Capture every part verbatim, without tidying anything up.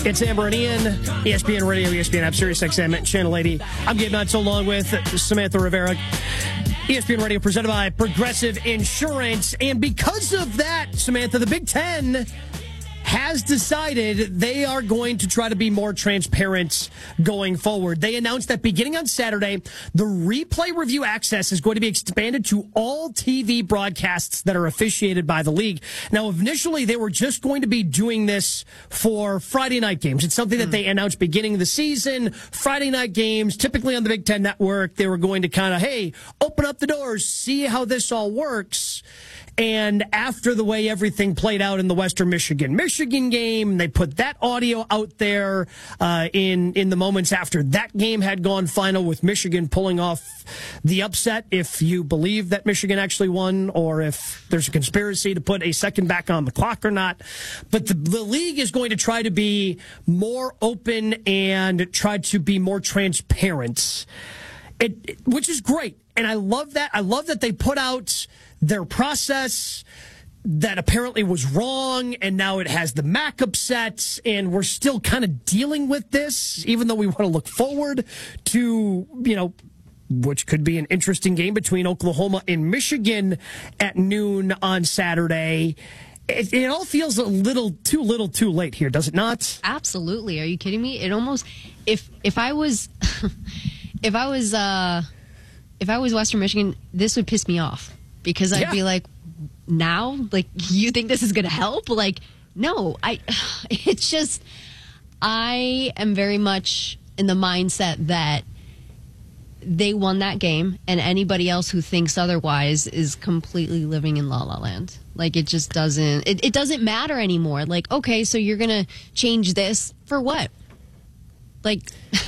It's Amber and Ian, E S P N Radio, E S P N App, Sirius X M, Channel eighty. I'm Gabe Nutt, along with Samantha Rivera. E S P N Radio presented by Progressive Insurance. And because of that, Samantha, the Big Ten has decided they are going to try to be more transparent going forward. They announced that beginning on Saturday, the replay review access is going to be expanded to all T V broadcasts that are officiated by the league. Now, initially, they were just going to be doing this for Friday night games. It's something that they announced beginning of the season. Friday night games, typically on the Big Ten Network, they were going to kind of, hey, open up the doors, see how this all works. And after the way everything played out in the Western Michigan Michigan game, they put that audio out there uh, in in the moments after that game had gone final, with Michigan pulling off the upset, if you believe that Michigan actually won, or if there's a conspiracy to put a second back on the clock or not. But the, the league is going to try to be more open and try to be more transparent, it, it, which is great. And I love that. I love that they put out their process that apparently was wrong, and now it has the M A C upset, and we're still kind of dealing with this, even though we want to look forward to, you know, which could be an interesting game between Oklahoma and Michigan at noon on Saturday. It, it all feels a little too little too late here, does it not? Absolutely. Are you kidding me? It almost, if if I was, if I was, uh, if I was Western Michigan, this would piss me off. Because I'd yeah. be like, now? Like, you think this is going to help? Like, no. I. It's just, I am very much in the mindset that they won that game, and anybody else who thinks otherwise is completely living in La La Land. Like, it just doesn't, it, it doesn't matter anymore. Like, okay, so you're going to change this for what? Like.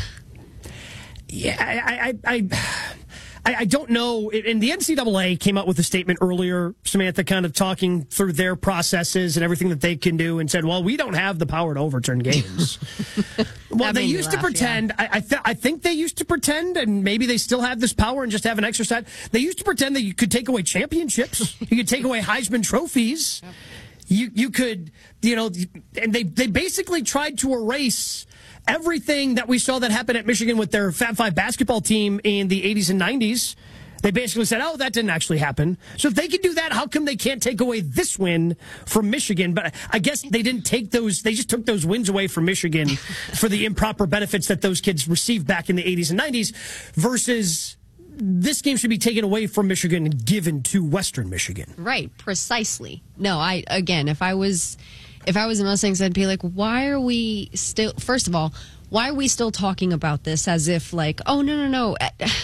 yeah, I... I, I I, I don't know. And the N C double A came out with a statement earlier, Samantha, kind of talking through their processes and everything that they can do, and said, well, we don't have the power to overturn games. Well, they used laugh, to pretend, yeah. I, I, th- I think they used to pretend, and maybe they still have this power and just haven't exercised. They used to pretend that you could take away championships. You could take away Heisman trophies. Yep. You, you could, you know, and they, they basically tried to erase everything that we saw that happened at Michigan with their Fab Five basketball team in the eighties and nineties. They basically said, oh, that didn't actually happen. So if they can do that, how come they can't take away this win from Michigan? But I guess they didn't take those, they just took those wins away from Michigan for the improper benefits that those kids received back in the eighties and nineties, versus this game should be taken away from Michigan and given to Western Michigan. Right, precisely. No, I, again, if I was... If I was a Mustangs, I'd be like, why are we still, first of all, why are we still talking about this as if like, oh, no, no, no.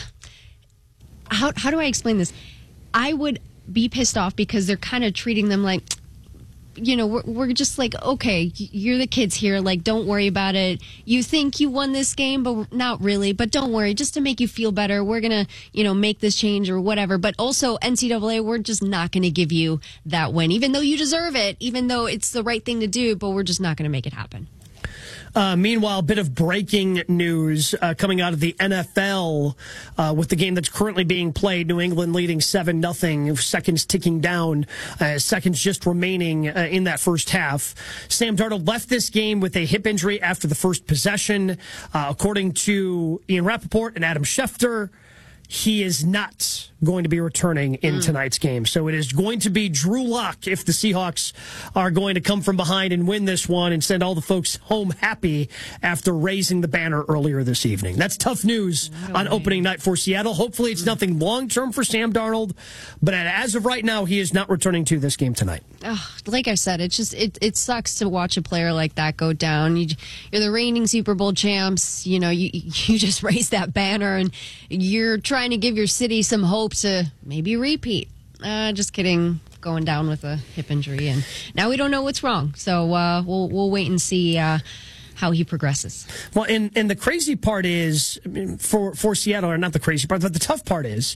How, how do I explain this? I would be pissed off because they're kind of treating them like, you know, we're, we're just like, okay, you're the kids here. Like, don't worry about it. You think you won this game, but not really. But don't worry. Just to make you feel better, we're going to, you know, make this change or whatever. But also, N C double A, we're just not going to give you that win, even though you deserve it, even though it's the right thing to do, but we're just not going to make it happen. Uh, meanwhile, a bit of breaking news uh, coming out of the N F L uh, with the game that's currently being played. New England leading seven nothing, seconds ticking down, uh, seconds just remaining uh, in that first half. Sam Darnold left this game with a hip injury after the first possession. Uh, according to Ian Rappaport and Adam Schefter, he is not going to be returning in mm. tonight's game. So it is going to be Drew Lock if the Seahawks are going to come from behind and win this one and send all the folks home happy after raising the banner earlier this evening. That's tough news no on way. opening night for Seattle. Hopefully it's mm. nothing long-term for Sam Darnold, but as of right now, he is not returning to this game tonight. Oh, like I said, it just it, it sucks to watch a player like that go down. You, you're the reigning Super Bowl champs. You know, you, you just raised that banner, and you're trying to give your city some hope to maybe repeat. Uh, just kidding. Going down with a hip injury, and now we don't know what's wrong. So uh, we'll we'll wait and see uh, how he progresses. Well, and and the crazy part is for for Seattle, or not the crazy part, but the tough part is,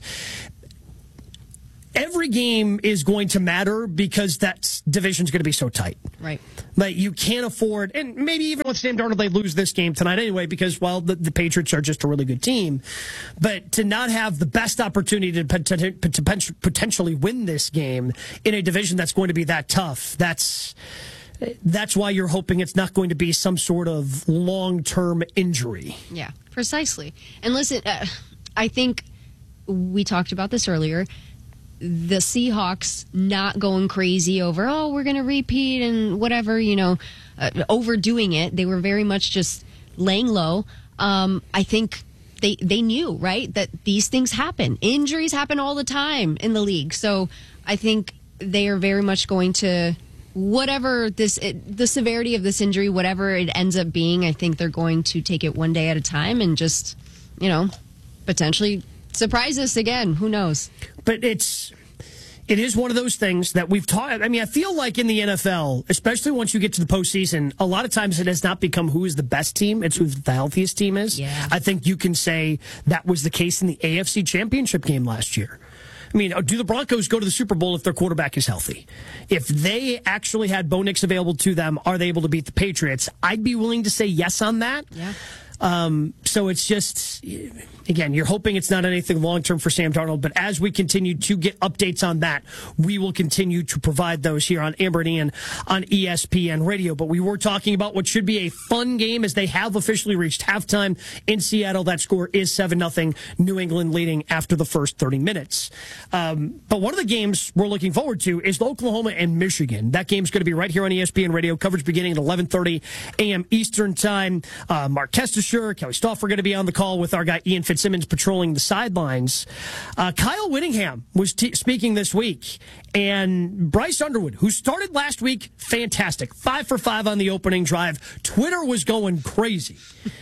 every game is going to matter because that division's going to be so tight. Right. Like, you can't afford, and maybe even with Sam Darnold, they lose this game tonight anyway because, well, the, the Patriots are just a really good team. But to not have the best opportunity to pot- potentially win this game in a division that's going to be that tough, that's that's why you're hoping it's not going to be some sort of long-term injury. Yeah, precisely. And listen, uh, I think we talked about this earlier. The Seahawks not going crazy over, oh, we're going to repeat and whatever, you know, uh, overdoing it. They were very much just laying low. Um, I think they they knew, right, that these things happen. Injuries happen all the time in the league. So I think they are very much going to, whatever this, it, the severity of this injury, whatever it ends up being, I think they're going to take it one day at a time and just, you know, potentially surprise us again. Who knows? But it's it is one of those things that we've taught. I mean, I feel like in the N F L, especially once you get to the postseason, a lot of times it has not become who is the best team. It's who the healthiest team is. Yeah. I think you can say that was the case in the A F C Championship game last year. I mean, do the Broncos go to the Super Bowl if their quarterback is healthy? If they actually had Bo Nix available to them, are they able to beat the Patriots? I'd be willing to say yes on that. Yeah. Um, so it's just, again, you're hoping it's not anything long-term for Sam Darnold, but as we continue to get updates on that, we will continue to provide those here on Amber and Ian on E S P N Radio. But we were talking about what should be a fun game as they have officially reached halftime in Seattle. That score is seven nothing, New England leading after the first thirty minutes. Um, but one of the games we're looking forward to is Oklahoma and Michigan. That game's going to be right here on E S P N Radio, coverage beginning at eleven thirty a.m. Eastern Time. Uh, Mark Kestisher, Kelly Stouffer are going to be on the call with our guy Ian Fitzsimmons patrolling the sidelines. Uh, Kyle Whittingham was t- speaking this week, and Bryce Underwood, who started last week, fantastic. Five for five on the opening drive. Twitter was going crazy.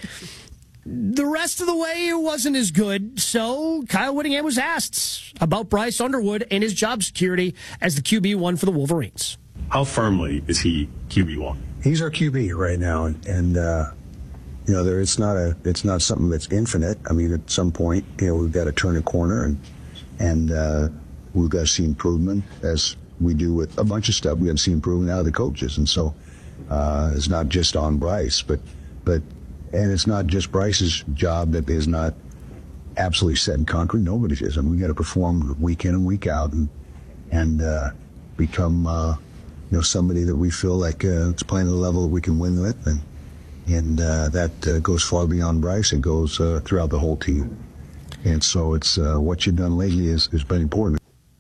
The rest of the way, it wasn't as good. So Kyle Whittingham was asked about Bryce Underwood and his job security as the Q B one for the Wolverines. How firmly is he Q B one? He's our Q B right now, and, and uh, you know, there it's not a it's not something that's infinite. I mean, at some point, you know, we've got to turn a corner, and and uh, we've got to see improvement, as we do with a bunch of stuff. We got to see improvement out of the coaches, and so uh, it's not just on Bryce, but but and it's not just Bryce's job that is not absolutely set in concrete. Nobody's is. I mean, we got to perform week in and week out, and and uh, become uh, you know somebody that we feel like uh, is playing at a level that we can win with, and. And uh, that uh, goes far beyond Bryce. It goes uh, throughout the whole team. And so it's uh, what you've done lately is, has been important.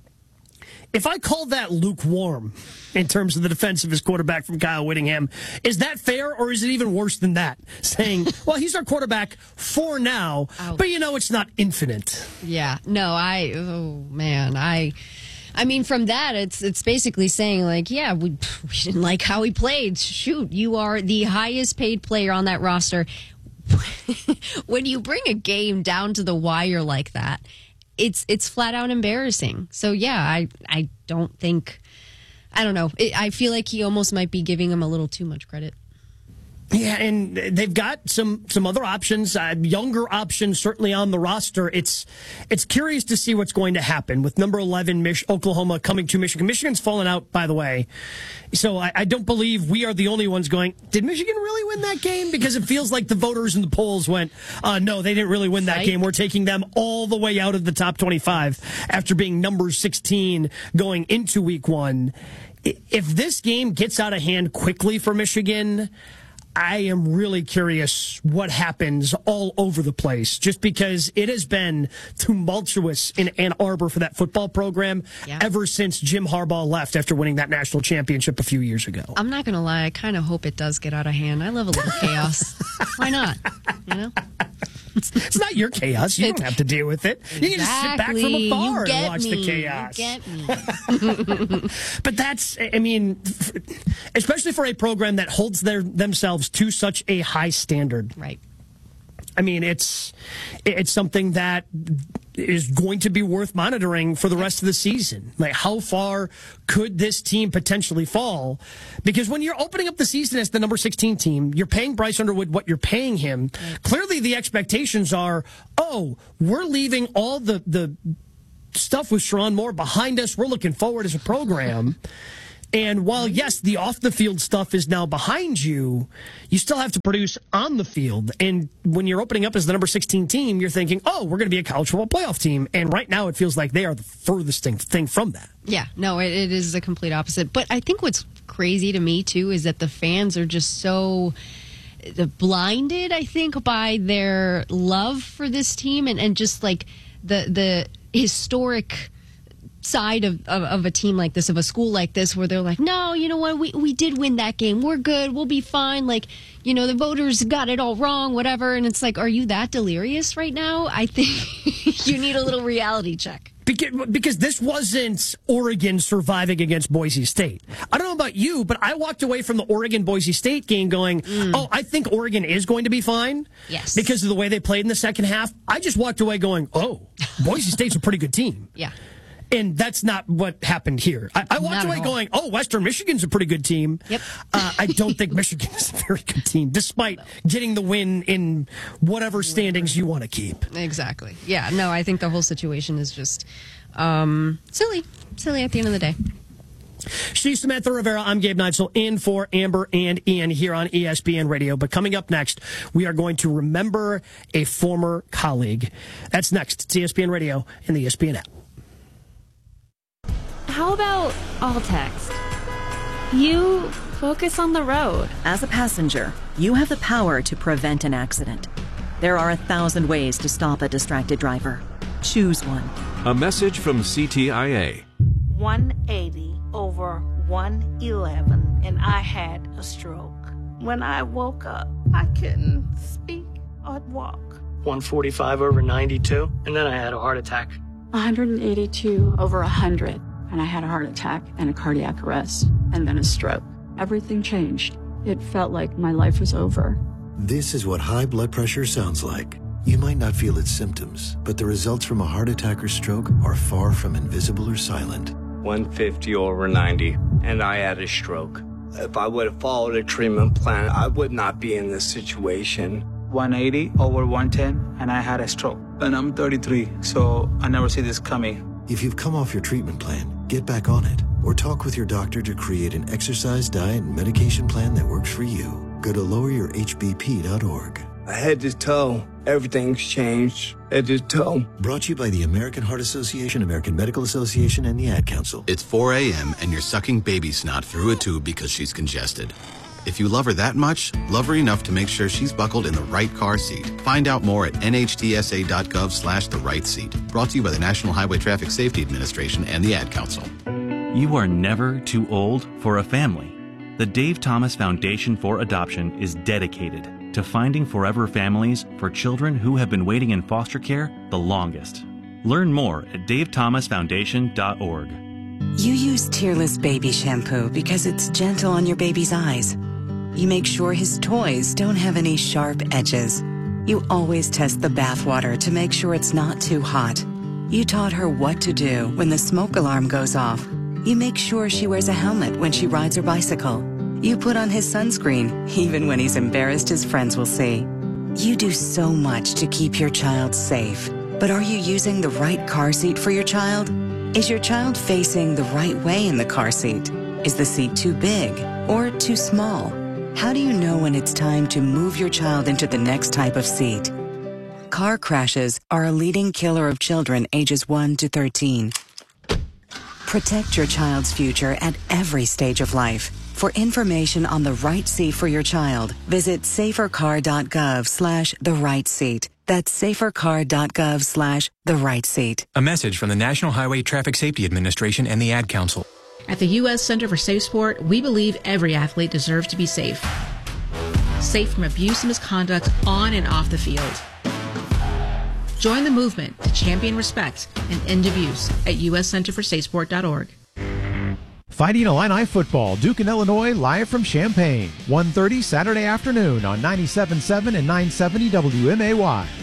If I called that lukewarm in terms of the defense of his quarterback from Kyle Whittingham, is that fair, or is it even worse than that? Saying, well, he's our quarterback for now, Ouch. But, you know, it's not infinite. Yeah. No, I, oh, man, I... I mean, from that, it's it's basically saying, like, yeah, we, we didn't like how he played. Shoot, you are the highest paid player on that roster. When you bring a game down to the wire like that, it's it's flat out embarrassing. So, yeah, I, I don't think, I don't know. It, I feel like he almost might be giving him a little too much credit. Yeah, and they've got some some other options, uh, younger options certainly on the roster. It's it's curious to see what's going to happen with number eleven, Mich- Oklahoma coming to Michigan. Michigan's fallen out, by the way. So I, I don't believe we are the only ones going, did Michigan really win that game? Because it feels like the voters in the polls went, uh, no, they didn't really win that right. game. We're taking them all the way out of the top twenty-five after being number sixteen going into week one. If this game gets out of hand quickly for Michigan, I am really curious what happens all over the place, just because it has been tumultuous in Ann Arbor for that football program yeah. ever since Jim Harbaugh left after winning that national championship a few years ago. I'm not going to lie. I kind of hope it does get out of hand. I love a little chaos. Why not? You know? It's not your chaos. You don't have to deal with it. Exactly. You can just sit back from afar and watch me. the chaos. You get me. But that's, I mean, especially for a program that holds their themselves to such a high standard. Right. I mean, it's it's something that is going to be worth monitoring for the rest of the season. Like, how far could this team potentially fall? Because when you're opening up the season as the number sixteen team, you're paying Bryce Underwood what you're paying him. Right. Clearly, the expectations are, oh, we're leaving all the, the stuff with Sherrone Moore behind us. We're looking forward as a program. And while, yes, the off-the-field stuff is now behind you, you still have to produce on the field. And when you're opening up as the number sixteen team, you're thinking, oh, we're going to be a college football playoff team. And right now it feels like they are the furthest thing, thing from that. Yeah, no, it, it is the complete opposite. But I think what's crazy to me, too, is that the fans are just so blinded, I think, by their love for this team and, and just like the the historic side of, of, of a team like this, of a school like this, where they're like, no, you know what, we, we did win that game. We're good. We'll be fine. Like, you know, the voters got it all wrong, whatever. And it's like, are you that delirious right now? I think you need a little reality check. Because, because this wasn't Oregon surviving against Boise State. I don't know about you, but I walked away from the Oregon-Boise State game going, mm. oh, I think Oregon is going to be fine. Yes. Because of the way they played in the second half. I just walked away going, oh, Boise State's a pretty good team. Yeah. And that's not what happened here. I, I walked away going, oh, Western Michigan's a pretty good team. Yep. uh, I don't think Michigan is a very good team, despite getting the win in whatever standings you want to keep. Exactly. Yeah, no, I think the whole situation is just um, silly. Silly at the end of the day. She's Samantha Rivera. I'm Gabe Neitzel, in for Amber and Ian here on E S P N Radio. But coming up next, we are going to remember a former colleague. That's next. It's E S P N Radio and the E S P N app. How about all text? You focus on the road. As a passenger, you have the power to prevent an accident. There are a thousand ways to stop a distracted driver. Choose one. A message from C T I A. one eighty over one eleven, and I had a stroke. When I woke up, I couldn't speak or walk. one forty-five over ninety-two, and then I had a heart attack. one eighty-two over one hundred. And I had a heart attack and a cardiac arrest and then a stroke. Everything changed. It felt like my life was over. This is what high blood pressure sounds like. You might not feel its symptoms, but the results from a heart attack or stroke are far from invisible or silent. one fifty over ninety, and I had a stroke. If I would have followed a treatment plan, I would not be in this situation. one eighty over one ten, and I had a stroke. And I'm thirty-three, so I never see this coming. If you've come off your treatment plan, get back on it, or talk with your doctor to create an exercise, diet, and medication plan that works for you. Go to lower your H B P dot org. Head to toe, everything's changed. Head to toe. Brought to you by the American Heart Association, American Medical Association, and the Ad Council. It's four a.m. and you're sucking baby snot through a tube because she's congested. If you love her that much, love her enough to make sure she's buckled in the right car seat. Find out more at N H T S A dot gov slash the right seat. Brought to you by the National Highway Traffic Safety Administration and the Ad Council. You are never too old for a family. The Dave Thomas Foundation for Adoption is dedicated to finding forever families for children who have been waiting in foster care the longest. Learn more at dave thomas foundation dot org. You use Tearless Baby Shampoo because it's gentle on your baby's eyes. You make sure his toys don't have any sharp edges. You always test the bathwater to make sure it's not too hot. You taught her what to do when the smoke alarm goes off. You make sure she wears a helmet when she rides her bicycle. You put on his sunscreen, even when he's embarrassed his friends will see. You do so much to keep your child safe. But are you using the right car seat for your child? Is your child facing the right way in the car seat? Is the seat too big or too small? How do you know when it's time to move your child into the next type of seat? Car crashes are a leading killer of children ages one to thirteen. Protect your child's future at every stage of life. For information on the right seat for your child, visit safercar dot gov slash the right seat. That's safercar dot gov slash the right seat. A message from the National Highway Traffic Safety Administration and the Ad Council. At the U S Center for Safe Sport, we believe every athlete deserves to be safe. Safe from abuse and misconduct on and off the field. Join the movement to champion respect and end abuse at U S Center for Safe Sport dot org. Fighting Illini football, Duke and Illinois, live from Champaign. one thirty Saturday afternoon on ninety-seven point seven and nine seventy W M A Y.